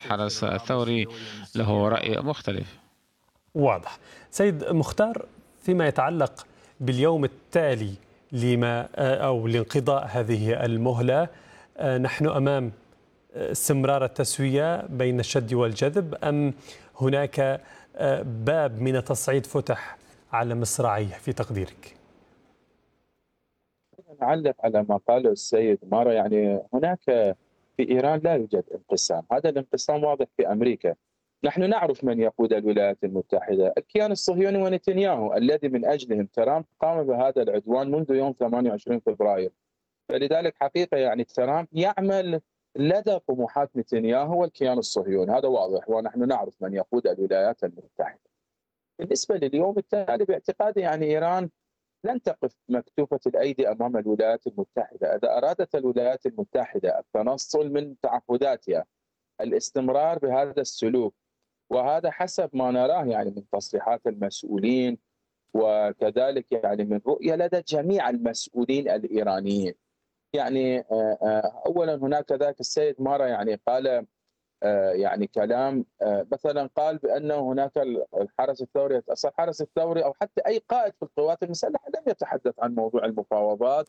الحرس الثوري له رأي مختلف. واضح. سيد مختار، فيما يتعلق باليوم التالي لانقضاء هذه المهلة، نحن أمام استمرار التسوية بين الشد والجذب، أم هناك باب من التصعيد فتح على مصراعيه في تقديرك؟ أعلق على ما قاله السيد مارا. يعني هناك في إيران لا يوجد انقسام، هذا الانقسام واضح في أمريكا. نحن نعرف من يقود الولايات المتحدة، الكيان الصهيوني ونتنياهو الذي من أجلهم ترامب قام بهذا العدوان منذ يوم 28 فبراير. فلذلك حقيقة يعني ترامب يعمل لدى طموحات نتنياهو والكيان الصهيوني، هذا واضح، ونحن نعرف من يقود الولايات المتحدة. بالنسبة لليوم التالي باعتقادي يعني إيران لن تقف مكتوفة الأيدي أمام الولايات المتحدة. إذا أرادت الولايات المتحدة التنصل من تعهداتها، الاستمرار بهذا السلوك، وهذا حسب ما نراه يعني من تصريحات المسؤولين وكذلك يعني من رؤية لدى جميع المسؤولين الإيرانيين. يعني أولا هناك ذاك السيد مارا يعني قال يعني كلام، مثلا قال بأنه هناك الحرس الثوري، الحرس الثوري أو حتى أي قائد في القوات المسلحة لم يتحدث عن موضوع المفاوضات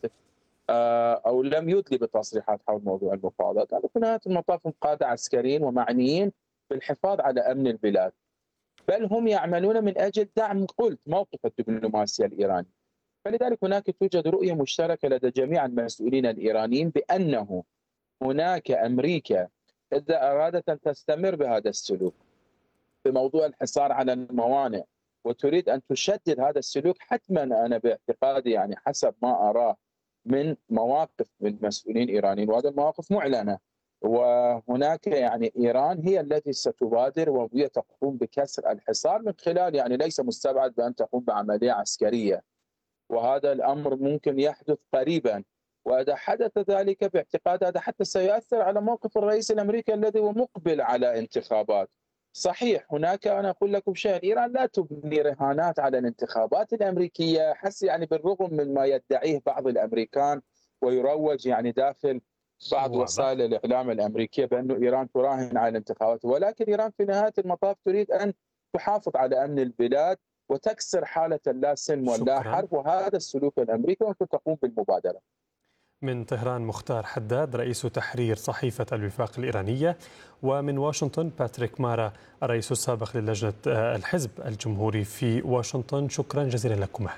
أو لم يدلي بتصريحات حول موضوع المفاوضات. هذا في نهاية المطاف هم قادة عسكريين ومعنيين بالحفاظ على أمن البلاد، بل هم يعملون من أجل دعم قلت موقف الدبلوماسية الإيراني. فلذلك هناك توجد رؤية مشتركة لدى جميع المسؤولين الإيرانيين بأنه هناك أمريكا إذا أرادت أن تستمر بهذا السلوك في موضوع الحصار على الموانئ وتريد أن تشدد هذا السلوك، حتما أنا باعتقادي يعني حسب ما أراه من مواقف من مسؤولين إيرانيين، وهذه المواقف معلنة، وهناك يعني إيران هي التي ستبادر وهي تقوم بكسر الحصار من خلال يعني ليس مستبعد بأن تقوم بعملية عسكرية، وهذا الأمر ممكن يحدث قريبا. وإذا حدث ذلك باعتقاد هذا حتى سيؤثر على موقف الرئيس الأمريكي الذي هو مقبل على انتخابات. صحيح هناك، أنا أقول لكم شيء، إيران لا تبني رهانات على الانتخابات الأمريكية، حس يعني بالرغم من ما يدعيه بعض الأمريكان ويروج يعني داخل بعض وسائل الإعلام الأمريكية بأن إيران تراهن على الانتخابات، ولكن إيران في نهاية المطاف تريد أن تحافظ على أمن البلاد وتكسر حالة اللا سلم واللا حرب، وهذا السلوك الأمريكي وأنت تقوم بالمبادرة. من طهران مختار حداد رئيس تحرير صحيفة الوفاق الإيرانية، ومن واشنطن باتريك مارا الرئيس السابق للجنة الحزب الجمهوري في واشنطن، شكرا جزيلا لكما.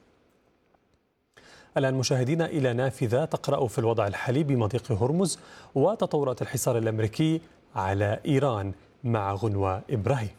الآن مشاهدينا إلى نافذة تقرأ في الوضع الحالي بمضيق هرمز وتطورات الحصار الأمريكي على إيران مع غنوة إبراهيم.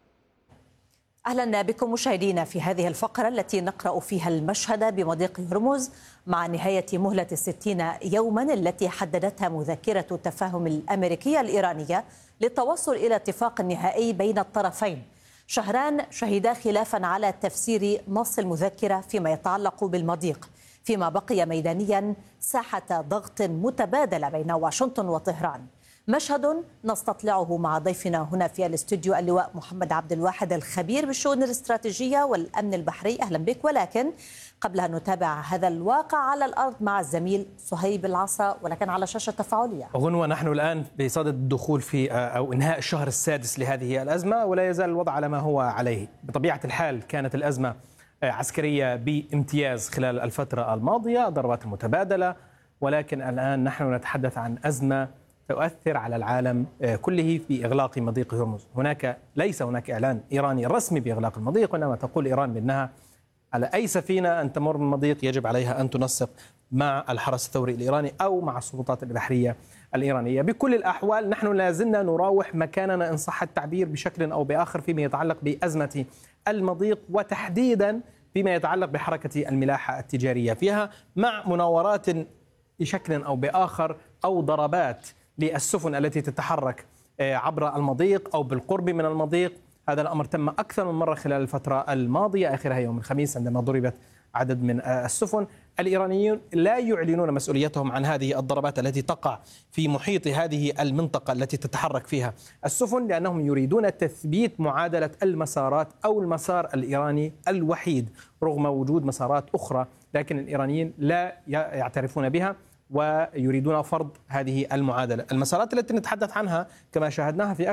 أهلا بكم مشاهدينا في هذه الفقرة التي نقرأ فيها المشهد بمضيق هرمز مع نهاية مهلة 60 يوما التي حددتها مذكرة التفاهم الأمريكية الإيرانية للتوصل إلى اتفاق نهائي بين الطرفين. شهران شهدا خلافا على تفسير نص المذكرة فيما يتعلق بالمضيق، فيما بقي ميدانيا ساحة ضغط متبادلة بين واشنطن وطهران. مشهد نستطلعه مع ضيفنا هنا في الاستوديو اللواء محمد عبد الواحد الخبير بالشؤون الاستراتيجية والأمن البحري. أهلا بك. ولكن قبل أن نتابع هذا الواقع على الأرض مع الزميل صهيب العصا، ولكن على شاشة تفاعلية. غنوة، نحن الآن بصدد الدخول في أو إنهاء الشهر السادس لهذه الأزمة، ولا يزال الوضع على ما هو عليه. بطبيعة الحال كانت الأزمة عسكرية بامتياز خلال الفترة الماضية، ضربات المتبادلة، ولكن الآن نحن نتحدث عن أزمة تؤثر على العالم كله في إغلاق مضيق هرمز. ليس هناك إعلان إيراني رسمي بإغلاق المضيق، وإنما تقول إيران بأنها على أي سفينة أن تمر بالمضيق يجب عليها أن تنسق مع الحرس الثوري الإيراني أو مع السلطات البحرية الإيرانية. بكل الأحوال نحن لازلنا نراوح مكاننا إن صح التعبير بشكل أو بآخر فيما يتعلق بأزمة المضيق، وتحديدا فيما يتعلق بحركة الملاحة التجارية فيها، مع مناورات بشكل أو بآخر أو ضربات للسفن التي تتحرك عبر المضيق أو بالقرب من المضيق. هذا الأمر تم أكثر من مرة خلال الفترة الماضية، آخرها يوم الخميس عندما ضربت عدد من السفن. الإيرانيون لا يعلنون مسؤوليتهم عن هذه الضربات التي تقع في محيط هذه المنطقة التي تتحرك فيها السفن، لأنهم يريدون تثبيت معادلة المسارات أو المسار الإيراني الوحيد رغم وجود مسارات أخرى، لكن الإيرانيين لا يعترفون بها ويريدون فرض هذه المعادلة. المسارات التي نتحدث عنها كما شاهدناها في